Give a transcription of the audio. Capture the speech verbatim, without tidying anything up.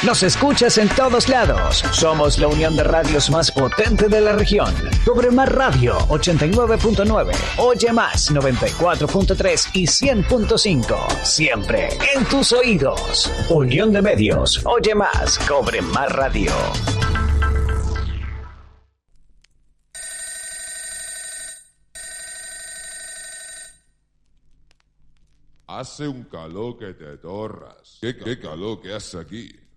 Nos escuchas en todos lados. Somos la unión de radios más potente de la región. Cobre Más Radio ochenta y nueve punto nueve, Oye Más noventa y cuatro punto tres y cien punto cinco. Siempre en tus oídos. Unión de medios. Oye Más. Cobre Más Radio. Hace un calor que te torras. ¿Qué, qué calor que hace aquí?